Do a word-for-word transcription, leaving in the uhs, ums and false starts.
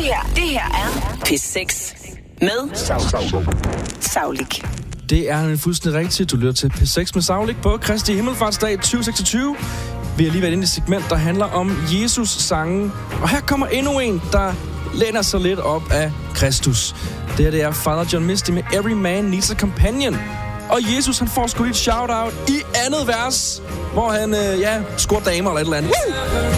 her, det her er P seks med Saulik. Det er en fuldstændig rigtigt. Du lytter til P seks med Saulik på Kristi Himmelfartsdag tyve seksogtyve. Vi har lige været inde i et segment, der handler om Jesus-sangen. Og her kommer endnu en, der læner sig lidt op af Kristus. Det her det er Father John Misty med Every Man Needs a Companion. Og Jesus, han får sgu lige et shout-out i andet vers, hvor han, øh, ja, scorer damer eller et eller andet. Woo!